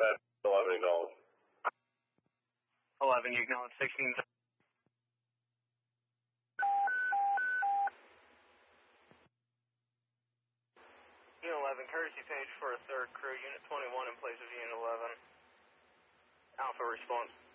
11 acknowledge. 11, you acknowledge 16. Unit 11, courtesy page for a third crew. Unit 21 in place of Unit 11. Alpha response.